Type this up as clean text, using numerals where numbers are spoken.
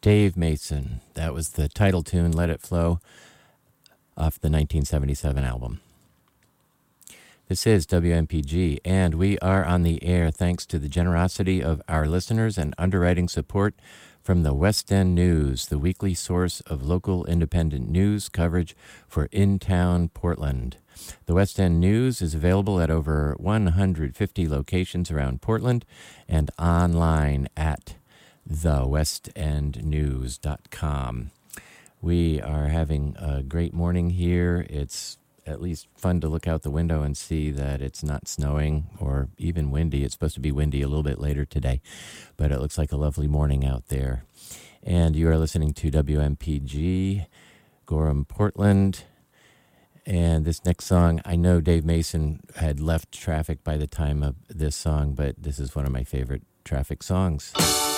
Dave Mason. That was the title tune, Let It Flow, off the 1977 album. This is WMPG, and we are on the air thanks to the generosity of our listeners and underwriting support from the West End News, the weekly source of local independent news coverage for in-town Portland. The West End News is available at over 150 locations around Portland and online at thewestendnews.com. We are having a great morning here. It's at least fun to look out the window and see that it's not snowing or even windy. It's supposed to be windy a little bit later today, but it looks like a lovely morning out there. And you are listening to WMPG, Gorham, Portland. And this next song, I know Dave Mason had left Traffic by the time of this song, but this is one of my favorite Traffic songs.